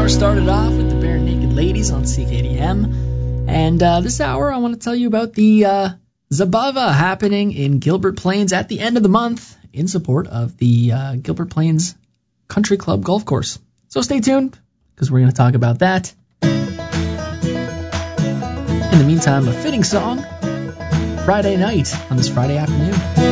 Started off with the Bare Naked Ladies on CKDM, and this hour I want to tell you about the Zabava happening in Gilbert Plains at the end of the month in support of the Gilbert Plains Country Club Golf Course. So stay tuned, because we're going to talk about that. In the meantime, a fitting song, Friday night on this Friday afternoon.